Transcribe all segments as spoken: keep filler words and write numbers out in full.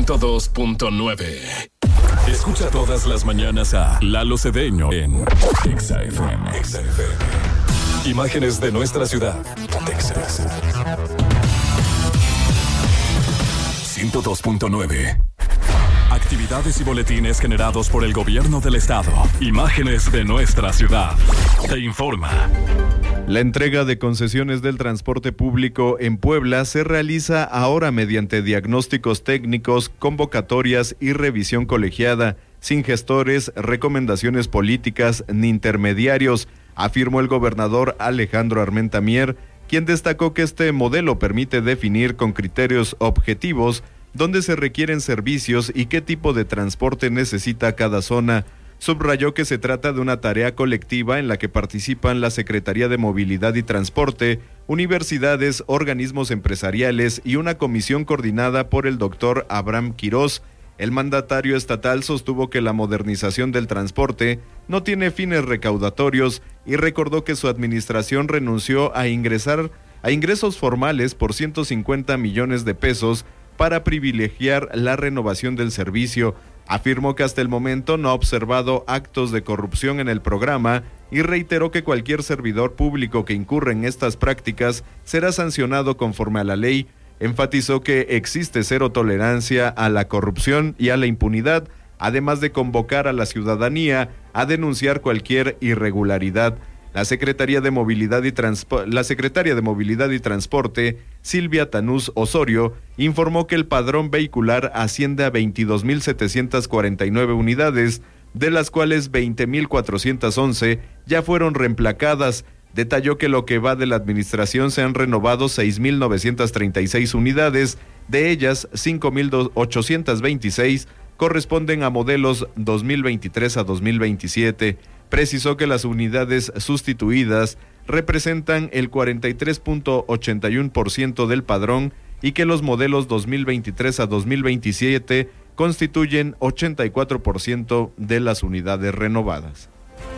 ciento dos punto nueve. Escucha todas las mañanas a Lalo Cedeño en Exa F M. Exa F M. Imágenes de nuestra ciudad. Texas. ciento dos punto nueve. Actividades y boletines generados por el gobierno del estado. Imágenes de nuestra ciudad. Te informa. La entrega de concesiones del transporte público en Puebla se realiza ahora mediante diagnósticos técnicos, convocatorias y revisión colegiada, sin gestores, recomendaciones políticas ni intermediarios, afirmó el gobernador Alejandro Armenta Mier, quien destacó que este modelo permite definir con criterios objetivos dónde se requieren servicios y qué tipo de transporte necesita cada zona. Subrayó que se trata de una tarea colectiva en la que participan la Secretaría de Movilidad y Transporte, universidades, organismos empresariales y una comisión coordinada por el doctor Abraham Quirós. El mandatario estatal sostuvo que la modernización del transporte no tiene fines recaudatorios y recordó que su administración renunció a ingresar a ingresos formales por ciento cincuenta millones de pesos para privilegiar la renovación del servicio. Afirmó que hasta el momento no ha observado actos de corrupción en el programa y reiteró que cualquier servidor público que incurra en estas prácticas será sancionado conforme a la ley. Enfatizó que existe cero tolerancia a la corrupción y a la impunidad, además de convocar a la ciudadanía a denunciar cualquier irregularidad. La Secretaría de Movilidad y Transpo- la Secretaria de Movilidad y Transporte, Silvia Tanús Osorio, informó que el padrón vehicular asciende a veintidós mil setecientas cuarenta y nueve unidades, de las cuales veinte mil cuatrocientas once ya fueron reemplacadas. Detalló que lo que va de la administración se han renovado seis mil novecientas treinta y seis unidades, de ellas cinco mil ochocientas veintiséis corresponden a modelos dos mil veintitrés a dos mil veintisiete. Precisó que las unidades sustituidas representan el cuarenta y tres punto ochenta y uno por ciento del padrón y que los modelos dos mil veintitrés a dos mil veintisiete constituyen ochenta y cuatro por ciento de las unidades renovadas.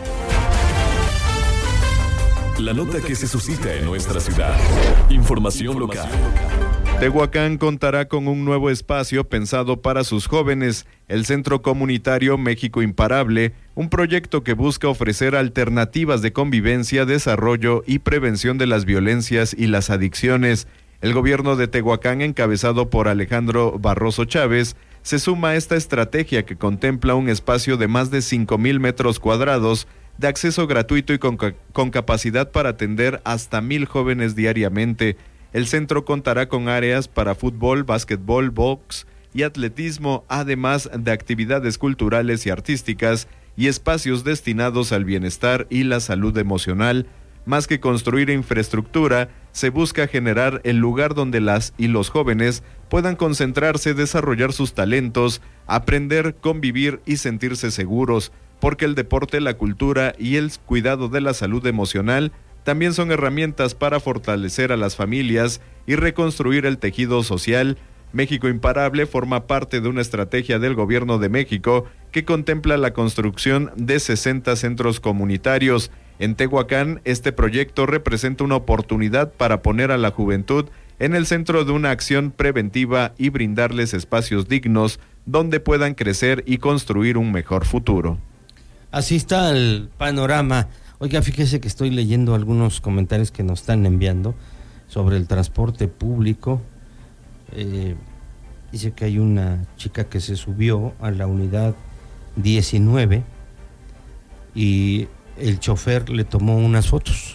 La nota que se suscita en nuestra ciudad. Información local. Tehuacán contará con un nuevo espacio pensado para sus jóvenes, el Centro Comunitario México Imparable, un proyecto que busca ofrecer alternativas de convivencia, desarrollo y prevención de las violencias y las adicciones. El gobierno de Tehuacán, encabezado por Alejandro Barroso Chávez, se suma a esta estrategia que contempla un espacio de más de cinco mil metros cuadrados de acceso gratuito y con, con capacidad para atender hasta mil jóvenes diariamente. El centro contará con áreas para fútbol, básquetbol, box y atletismo, además de actividades culturales y artísticas y espacios destinados al bienestar y la salud emocional. Más que construir infraestructura, se busca generar el lugar donde las y los jóvenes puedan concentrarse, desarrollar sus talentos, aprender, convivir y sentirse seguros, porque el deporte, la cultura y el cuidado de la salud emocional también son herramientas para fortalecer a las familias y reconstruir el tejido social. México Imparable forma parte de una estrategia del Gobierno de México que contempla la construcción de sesenta centros comunitarios. En Tehuacán, este proyecto representa una oportunidad para poner a la juventud en el centro de una acción preventiva y brindarles espacios dignos donde puedan crecer y construir un mejor futuro. Así está el panorama. Oiga, fíjese que estoy leyendo algunos comentarios que nos están enviando sobre el transporte público. Eh, dice que hay una chica que se subió a la unidad diecinueve y el chofer le tomó unas fotos.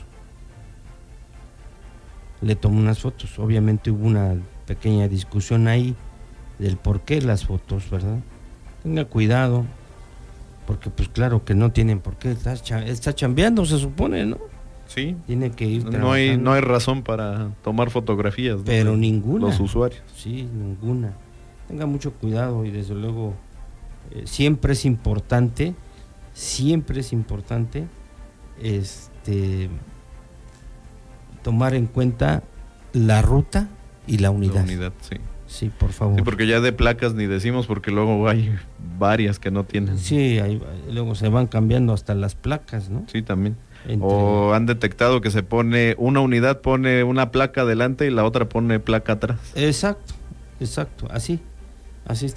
Le tomó unas fotos. Obviamente hubo una pequeña discusión ahí del por qué las fotos, ¿verdad? Tenga cuidado. Porque pues claro que no tienen por qué, está, está chambeando, se supone, ¿no? Sí. Tiene que ir no hay no hay razón para tomar fotografías, ¿no? Pero ninguna. Los usuarios. Sí, ninguna. Tenga mucho cuidado y desde luego eh, siempre es importante, siempre es importante este tomar en cuenta la ruta y la unidad. La unidad, sí. Sí, por favor. Sí, porque ya de placas ni decimos, porque luego hay varias que no tienen. Sí, hay, luego se van cambiando hasta las placas, ¿no? Sí, también. Entre... O han detectado que se pone, una unidad pone una placa adelante y la otra pone placa atrás. Exacto, exacto, así, así está.